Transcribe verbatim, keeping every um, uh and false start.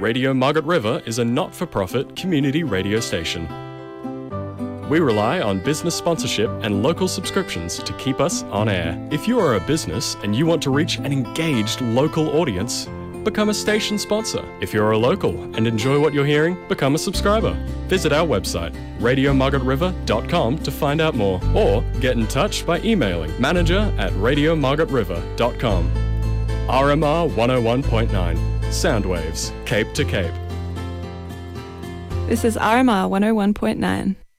Radio Margaret River is a not-for-profit community radio station. We rely on business sponsorship and local subscriptions to keep us on air. If you are a business and you want to reach an engaged local audience, become a station sponsor. If you're a local and enjoy what you're hearing, become a subscriber. Visit our website, radio margaret river dot com, to find out more, or get in touch by emailing manager at radio margaret river dot com. R M R one oh one point nine, Soundwaves, Cape to Cape. This is R M R one oh one point nine.